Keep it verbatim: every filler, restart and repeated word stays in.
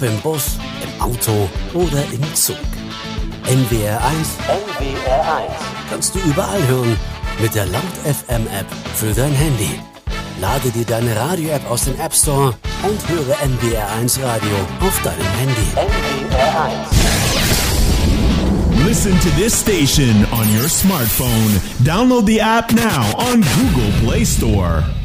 Ob im Bus, im Auto oder im Zug. N W R eins, N W R eins kannst du überall hören mit der Laut F M App für dein Handy. Lade dir deine Radio-App aus dem App Store und höre N W R eins Radio auf deinem Handy. N W R eins. Listen to this station on your smartphone. Download the app now on Google Play Store.